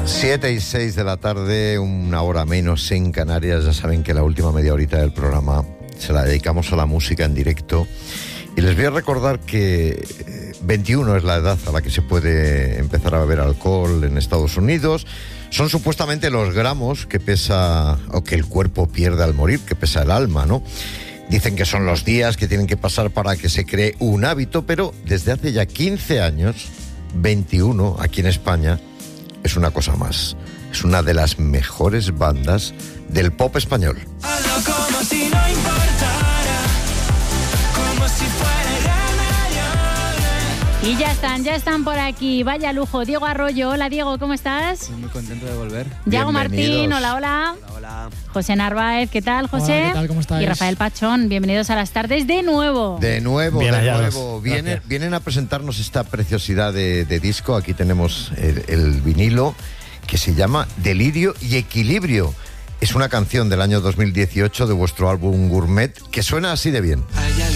7:06 de la tarde, una hora menos en Canarias. Ya saben que la última media horita del programa se la dedicamos a la música en directo. Y les voy a recordar que 21 es la edad a la que se puede empezar a beber alcohol en Estados Unidos. Son supuestamente los gramos que pesa, o que el cuerpo pierde al morir, que pesa el alma, ¿no? Dicen que son los días que tienen que pasar para que se cree un hábito, pero desde hace ya 15 años, 21 aquí en España, es una cosa más. Es una de las mejores bandas del pop español. Como si no importara, como si fuera y ya están por aquí. Vaya lujo. Diego Arroyo. Hola, Diego, ¿cómo estás? Estoy muy contento de volver. Yago Martín, hola. Hola. José Narváez, ¿qué tal, José? Hola, ¿qué tal? ¿Cómo estáis? Y Rafael Pachón, bienvenidos a las tardes de nuevo. De nuevo. Bien, Vienen a presentarnos esta preciosidad de disco. Aquí tenemos el vinilo que se llama Delirio y Equilibrio. Es una canción del año 2018 de vuestro álbum Gourmet que suena así de bien. Hay